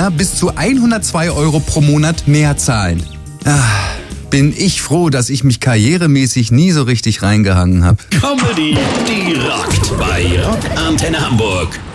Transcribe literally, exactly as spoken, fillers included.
Rentner bis zu hundertzwei Euro pro Monat mehr zahlen. Ah, bin ich froh, dass ich mich karrieremäßig nie so richtig reingehangen habe. Comedy, die rockt bei Rock Antenne Hamburg.